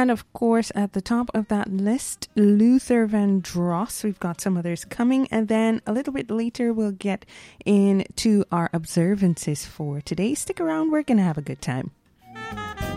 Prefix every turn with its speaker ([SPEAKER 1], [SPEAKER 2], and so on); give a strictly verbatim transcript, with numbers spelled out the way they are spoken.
[SPEAKER 1] And of course, at the top of that list, Luther Vandross. We've got some others coming. And then a little bit later, we'll get into our observances for today. Stick around. We're going to have a good time.